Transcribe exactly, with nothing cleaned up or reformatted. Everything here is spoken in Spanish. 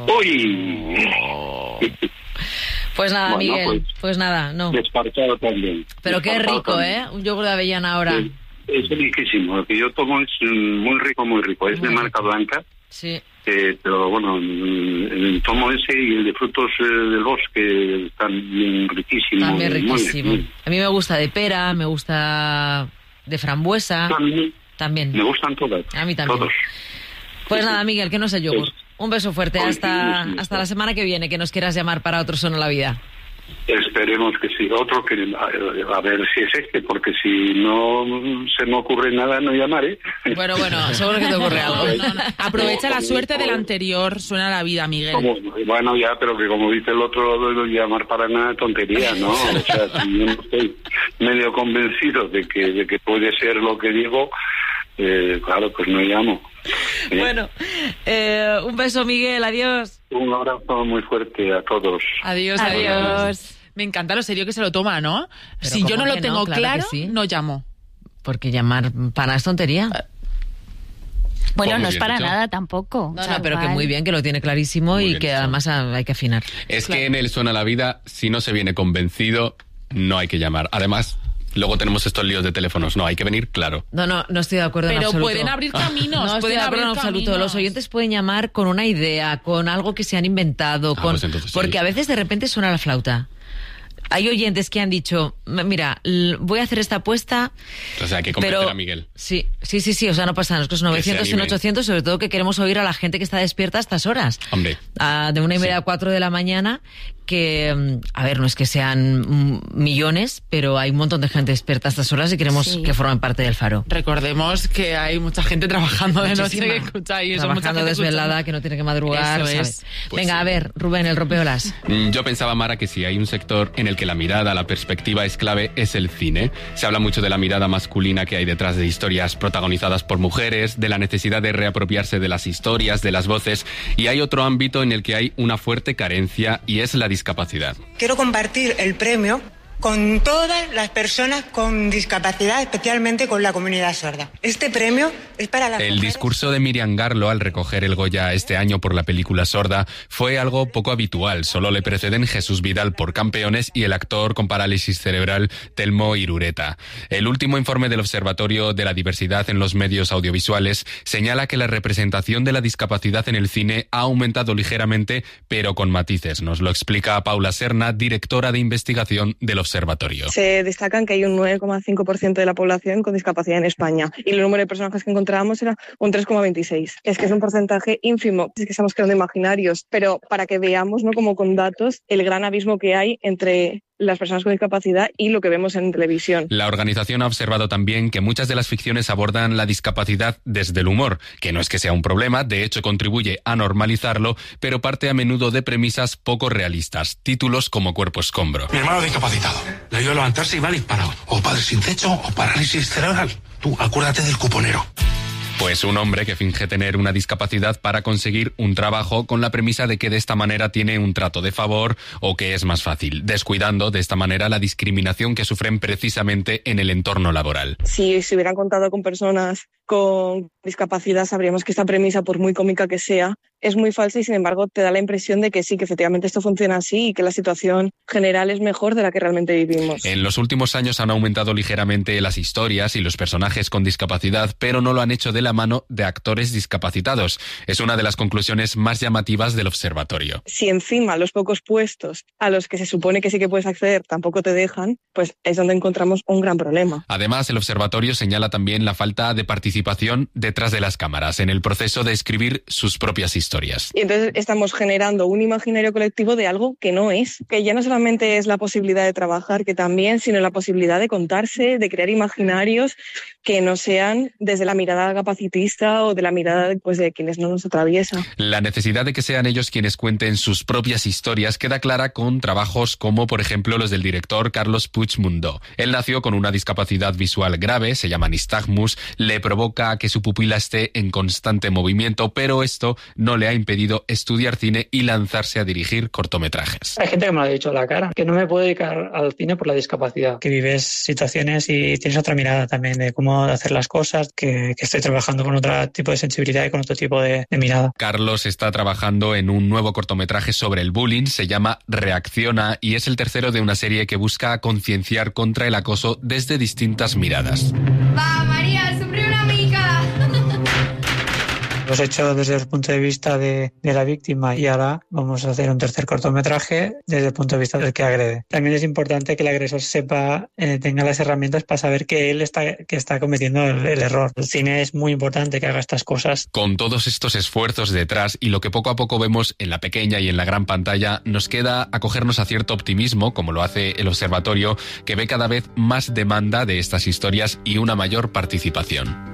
¡Uy! Pues nada, bueno, Miguel, pues, pues nada, no. Despartado también. Pero qué rico, también. ¿eh? Un yogur de avellana ahora. Es, es riquísimo. Lo que yo tomo es muy rico, muy rico. Es muy de marca rico. Blanca. Sí. Eh, pero bueno, el tomo ese y el de frutos eh, del bosque están riquísimos. También riquísimo. Muy, muy. A mí me gusta de pera, me gusta de frambuesa. También. También. Me gustan todas. A mí también. Todos. Pues sí, nada, Miguel, que no sé yogur. Pues, un beso fuerte hasta hasta la semana que viene, que nos quieras llamar para otro Son a la Vida. Esperemos que sí. Otro que a, a ver si es este, porque si no se me ocurre nada no llamaré. Bueno, bueno, seguro que te ocurre algo. No, no. Aprovecha la suerte del anterior Suena a la Vida, Miguel. Como, bueno, ya, pero que como dice el otro, llamar para nada tontería, ¿no? O sea, si yo no estoy medio convencido de que de que puede ser lo que digo, eh, claro, pues no llamo. ¿Eh? Bueno, eh, un beso, Miguel, adiós. Un abrazo muy fuerte a todos. Adiós, adiós. adiós. Me encanta lo serio que se lo toma, ¿no? Pero si yo no lo tengo no, claro claro, sí. no llamo. Porque llamar para es tontería. Bueno, no es para dicho. nada tampoco. No, no, pero que muy bien, que lo tiene clarísimo muy y que dicho. además hay que afinar. Es claro. que en el Suena a la Vida, si no se viene convencido, no hay que llamar. Además, luego tenemos estos líos de teléfonos. No, hay que venir, claro. No, no, no estoy de acuerdo Pero en absoluto. pueden abrir caminos. No estoy de acuerdo en absoluto. Caminos. Los oyentes pueden llamar con una idea, con algo que se han inventado, ah, con pues entonces, porque sí. a veces de repente suena la flauta. Hay oyentes que han dicho, mira, voy a hacer esta apuesta. O sea, hay que convencer pero, a Miguel. Sí, sí, sí, sí, o sea, no pasa nada. Es que son novecientos y ochocientos, sobre todo que queremos oír a la gente que está despierta a estas horas. Hombre. A, de una y media sí. a cuatro de la mañana, que, a ver, no es que sean millones, pero hay un montón de gente despierta a estas horas y queremos sí. que formen parte del Faro. Recordemos que hay mucha gente trabajando de Muchísima. noche que escucha y eso. Trabajando mucha gente desvelada, escuchando. que no tiene que madrugar, eso ¿sabes? Es. Pues Venga, sí. a ver, Rubén, el rompeolas. Yo pensaba, Mara, que si hay un sector en el que la mirada, la perspectiva es clave, es el cine. Se habla mucho de la mirada masculina que hay detrás de historias protagonizadas por mujeres, de la necesidad de reapropiarse de las historias, de las voces, y hay otro ámbito en el que hay una fuerte carencia y es la discapacidad. Quiero compartir el premio con todas las personas con discapacidad, especialmente con la comunidad sorda. Este premio es para las El mujeres. discurso de Miriam Garlo al recoger el Goya este año por la película Sorda fue algo poco habitual. Solo le preceden Jesús Vidal por Campeones y el actor con parálisis cerebral Telmo Irureta. El último informe del Observatorio de la Diversidad en los Medios Audiovisuales señala que la representación de la discapacidad en el cine ha aumentado ligeramente, pero con matices. Nos lo explica Paula Serna, directora de investigación del Observatorio. Se destacan que hay un nueve coma cinco por ciento de la población con discapacidad en España y el número de personajes que encontrábamos era un tres coma veintiséis. Es que es un porcentaje ínfimo, es que estamos creando imaginarios, pero para que veamos, ¿no?, como con datos, el gran abismo que hay entre las personas con discapacidad y lo que vemos en televisión. La organización ha observado también que muchas de las ficciones abordan la discapacidad desde el humor, que no es que sea un problema, de hecho contribuye a normalizarlo, pero parte a menudo de premisas poco realistas, títulos como Cuerpo Escombro. Mi hermano discapacitado, le ayudo a levantarse y va disparado, o padre sin techo o parálisis cerebral. Tú, acuérdate del cuponero. Pues un hombre que finge tener una discapacidad para conseguir un trabajo con la premisa de que de esta manera tiene un trato de favor o que es más fácil, descuidando de esta manera la discriminación que sufren precisamente en el entorno laboral. Si se hubieran contado con personas con discapacidad, sabríamos que esta premisa, por muy cómica que sea, es muy falsa y sin embargo te da la impresión de que sí, que efectivamente esto funciona así y que la situación general es mejor de la que realmente vivimos. En los últimos años han aumentado ligeramente las historias y los personajes con discapacidad, pero no lo han hecho de la mano de actores discapacitados. Es una de las conclusiones más llamativas del observatorio. Si encima los pocos puestos a los que se supone que sí que puedes acceder tampoco te dejan, pues es donde encontramos un gran problema. Además, el observatorio señala también la falta de participación detrás de las cámaras en el proceso de escribir sus propias historias. Y entonces estamos generando un imaginario colectivo de algo que no es, que ya no solamente es la posibilidad de trabajar, que también, sino la posibilidad de contarse, de crear imaginarios que no sean desde la mirada capacitista o de la mirada, pues, de quienes no nos atraviesan. La necesidad de que sean ellos quienes cuenten sus propias historias queda clara con trabajos como, por ejemplo, los del director Carlos Puigmundó. Él nació con una discapacidad visual grave, se llama nistagmus, le provoca que su pupila esté en constante movimiento, pero esto no le le ha impedido estudiar cine y lanzarse a dirigir cortometrajes. Hay gente que me lo ha dicho a la cara, que no me puedo dedicar al cine por la discapacidad, que vives situaciones y tienes otra mirada también de cómo hacer las cosas, que, que estoy trabajando con otro tipo de sensibilidad y con otro tipo de, de mirada. Carlos está trabajando en un nuevo cortometraje sobre el bullying, se llama Reacciona y es el tercero de una serie que busca concienciar contra el acoso desde distintas miradas. Va, María, sufrí una mica. Lo hemos hecho desde el punto de vista de, de la víctima y ahora vamos a hacer un tercer cortometraje desde el punto de vista del que agrede. También es importante que el agresor sepa, eh, tenga las herramientas para saber que él está, que está cometiendo el, el error. El cine es muy importante que haga estas cosas. Con todos estos esfuerzos detrás y lo que poco a poco vemos en la pequeña y en la gran pantalla, nos queda acogernos a cierto optimismo, como lo hace el Observatorio, que ve cada vez más demanda de estas historias y una mayor participación.